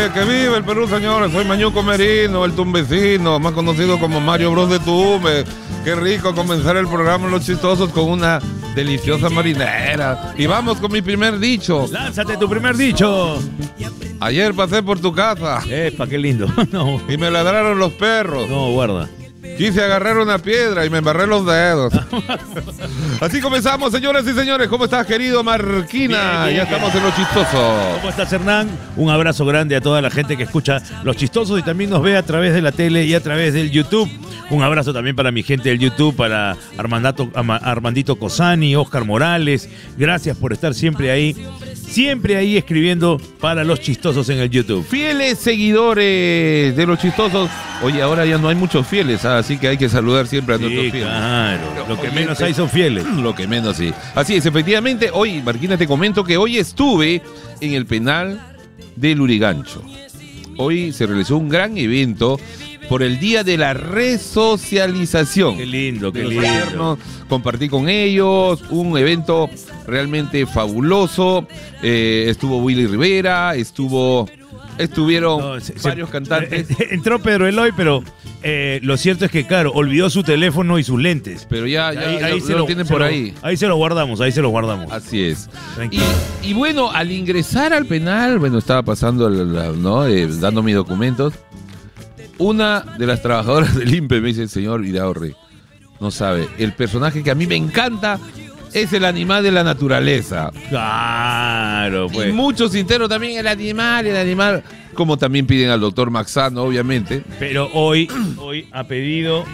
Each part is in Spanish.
Que vive el Perú, señores. Soy Mañuco Merino, el tumbecino, más conocido como Mario Bros de Tumbe. Qué rico comenzar el programa Los Chistosos con una deliciosa marinera. Y vamos con mi primer dicho. Lánzate tu primer dicho. Ayer pasé por tu casa. Epa, qué lindo. No. Y me ladraron los perros. No, guarda. Quise agarrar una piedra y me embarré los dedos. Así comenzamos, señoras y señores. ¿Cómo estás, querido Marquina? Bien, Ya estamos en Los Chistosos. ¿Cómo estás, Hernán? Un abrazo grande a toda la gente que escucha Los Chistosos y también nos ve a través de la tele y a través del YouTube. Un abrazo también para mi gente del YouTube, para Armandito Cosani, Oscar Morales. Gracias por estar siempre ahí escribiendo para Los Chistosos en el YouTube. Fieles seguidores de Los Chistosos. Oye, ahora ya no hay muchos fieles, así que hay que saludar siempre a nuestros fieles. Claro, lo que menos hay son fieles. Lo que menos, sí. Así es, efectivamente, hoy, Marquina, te comento que hoy estuve en el penal de Lurigancho. Hoy se realizó un gran evento por el Día de la Resocialización. Qué lindo, qué de los lindo. internos. Compartí con ellos, un evento realmente fabuloso. Estuvo Willy Rivera, estuvieron varios cantantes. Entró Pedro Eloy, pero lo cierto es que, claro, olvidó su teléfono y sus lentes. Pero ya ahí lo tienen por ahí. Ahí se lo guardamos, Así es. Tranquilo. Y bueno, al ingresar al penal, bueno, estaba pasando, dando mis documentos. Una de las trabajadoras del INPE me dice: señor Idaurri, no sabe, el personaje que a mí me encanta es el animal de la naturaleza. Claro, pues. Y muchos internos también, el animal, como también piden al doctor Maxano, obviamente. Pero hoy a pedido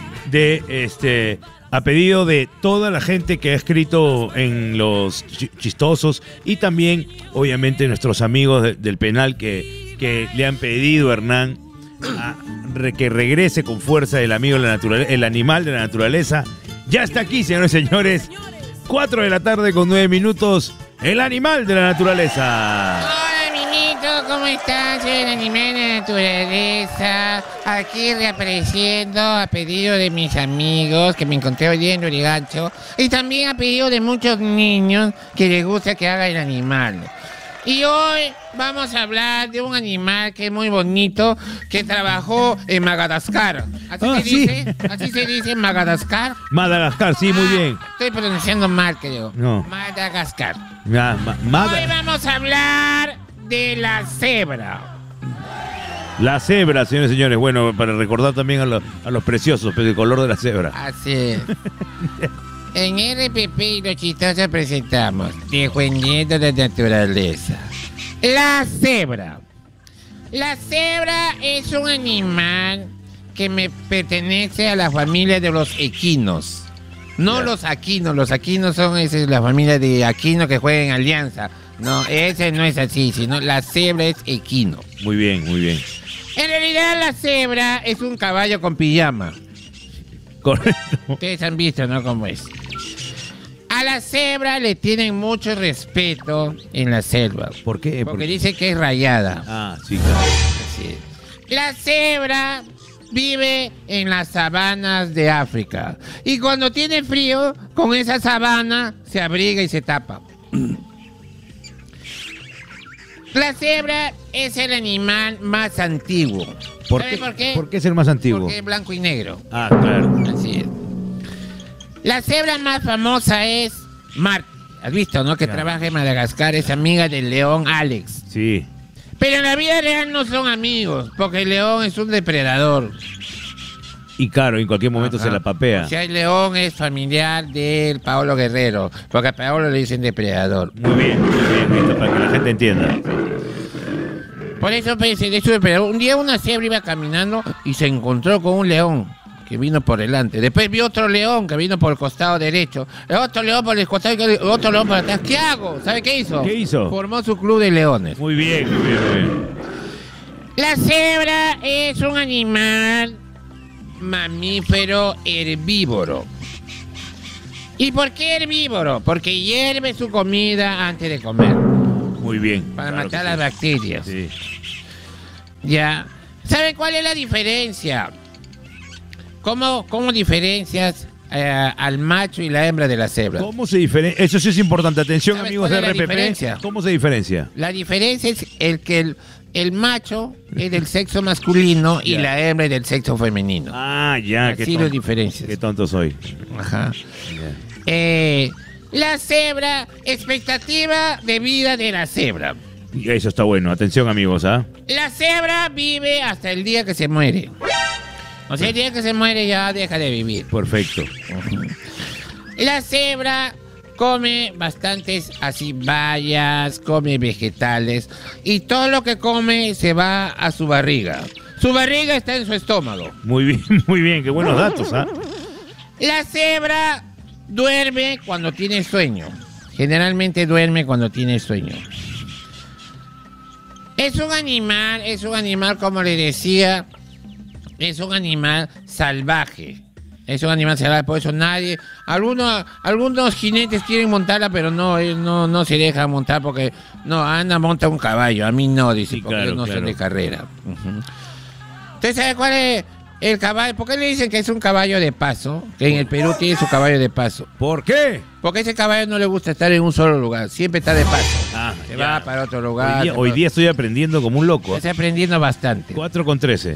de toda la gente que ha escrito en Los Chistosos y también, obviamente, nuestros amigos del penal que le han pedido, Hernán, que regrese con fuerza el animal de la naturaleza. Ya está aquí, señores y señores. 4 de la tarde con 9 minutos. El animal de la naturaleza. Hola, Mimito, ¿cómo estás? Soy el animal de la naturaleza. Aquí reapareciendo a pedido de mis amigos que me encontré hoy día en Lurigancho. Y también a pedido de muchos niños que les gusta que haga el animal. Y hoy vamos a hablar de un animal que es muy bonito, que trabajó en Madagascar. Así se dice Madagascar. Madagascar, sí, muy bien. Estoy pronunciando mal, creo. No. Madagascar. Hoy Hoy vamos a hablar de la cebra. La cebra, señores y señores. Bueno, para recordar también a los preciosos, pero el color de la cebra. Así es. En RPP y Los Chistosos presentamos Defendiendo la Naturaleza. La cebra. La cebra es un animal que me pertenece a la familia de los equinos. No los aquinos. Los aquinos son la familia de Aquino que juega en Alianza. No, ese no es así, sino la cebra es equino. Muy bien, muy bien. En realidad la cebra es un caballo con pijama. Correcto. Ustedes han visto, ¿no? Cómo es. A la cebra le tienen mucho respeto en la selva. ¿Por qué? Porque dice que es rayada. Ah, sí, claro. Así es. La cebra vive en las sabanas de África. Y cuando tiene frío, con esa sabana se abriga y se tapa. La cebra es el animal más antiguo. ¿Sabe por qué? ¿Por qué es el más antiguo? Porque es blanco y negro. Ah, claro. Así es. La cebra más famosa es Marty. ¿Has visto, no? Que trabaja en Madagascar, es amiga del león Alex. Sí. Pero en la vida real no son amigos, porque el león es un depredador. Y claro, en cualquier momento Ajá. se la papea. O sea, el león es familiar del Paolo Guerrero, porque a Paolo le dicen depredador. Muy bien, listo, para que la gente entienda. Por eso pensé, de eso depredador. Un día una cebra iba caminando y se encontró con un león que vino por delante. Después vio otro león que vino por el costado derecho. Otro león por el costado y otro león por atrás. ¿Qué hago? ¿Sabe qué hizo? ¿Qué hizo? Formó su club de leones. Muy bien, muy bien, muy bien. La cebra es un animal mamífero herbívoro. ¿Y por qué herbívoro? Porque hierve su comida antes de comer. Muy bien. Para claro matar que las bacterias. Sí. Ya. ¿Saben cuál es la diferencia? ¿Cómo diferencias al macho y la hembra de la cebra. ¿Cómo se diferencia? Eso sí es importante. Atención, ¿Sabes amigos de cuál es la RPP. diferencia? ¿Cómo se diferencia? La diferencia es el macho es del sexo masculino y Ya. la hembra es del sexo femenino. Ah, ya. Así lo diferencias. Qué tonto soy. Ajá. La cebra, expectativa de vida de la cebra. Y eso está bueno. Atención, amigos, ¿ah? La cebra vive hasta el día que se muere. O sea, el día que se muere ya deja de vivir. Perfecto. La cebra come bastantes así bayas, come vegetales y todo lo que come se va a su barriga. Su barriga está en su estómago. Muy bien, muy bien. Qué buenos datos, ¿ah? La cebra duerme cuando tiene sueño. Generalmente duerme cuando tiene sueño. Es un animal, como le decía, es un animal salvaje. Es un animal salvaje, por eso nadie... Algunos jinetes quieren montarla, pero no se deja montar porque... No, Ana monta un caballo, a mí no, dice, Sí, porque claro, ellos no son claro. de carrera. Ujú. ¿Usted sabe cuál es el caballo? ¿Por qué le dicen que es un caballo de paso? Que en el Perú tiene su caballo de paso. ¿Por qué? Porque a ese caballo no le gusta estar en un solo lugar, siempre está de paso. Ah, Se ya. va para otro lugar. Hoy día estoy aprendiendo como un loco. Está aprendiendo bastante. 4:13.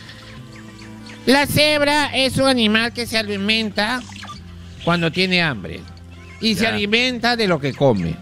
La cebra es un animal que se alimenta cuando tiene hambre. Y se Ya. alimenta de lo que come.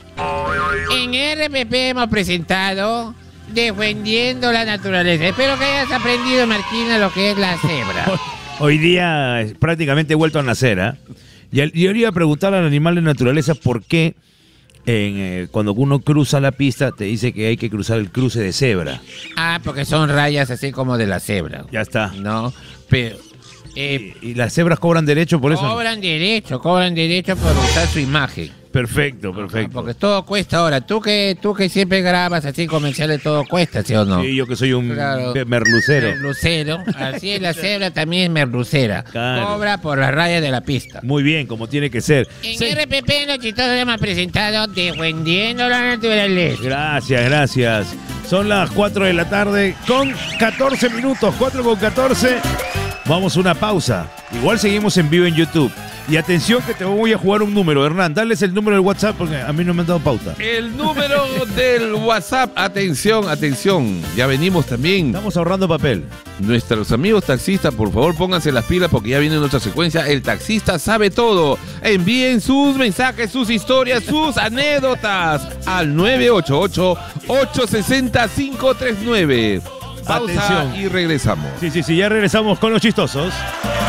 En RPP hemos presentado Defendiendo la Naturaleza. Espero que hayas aprendido, Marquina, lo que es la cebra. Hoy día prácticamente he vuelto a nacer, ¿ah? Y yo le iba a preguntar al animal de naturaleza por qué cuando uno cruza la pista te dice que hay que cruzar el cruce de cebra. Ah, porque son rayas así como de la cebra. Ya está. ¿No? Pero... ¿Y las cebras cobran derecho por eso? cobran derecho por usar su imagen. Perfecto, Ah, perfecto. porque todo cuesta ahora. Tú que siempre grabas así comerciales, todo cuesta, ¿sí o no? Sí, yo que soy un Claro. merlucero. Merlucero. Así es, la cebra también es merlucera. Claro. Cobra por las rayas de la pista. Muy bien, como tiene que ser. En Sí. RPP los chistosos hemos presentado Defendiendo la Naturaleza. Gracias, gracias. Son las 4 de la tarde con 14 minutos, 4:14. Vamos a una pausa. Igual seguimos en vivo en YouTube. Y atención que te voy a jugar un número, Hernán. Dales el número del WhatsApp porque a mí no me han dado pauta. El número del WhatsApp, atención, atención. Ya venimos también. Estamos ahorrando papel. Nuestros amigos taxistas, por favor, pónganse las pilas porque ya viene nuestra secuencia. El taxista sabe todo. Envíen sus mensajes, sus historias, sus anécdotas al 988-860-539. Pausa Atención. y regresamos. Sí, ya regresamos con los chistosos.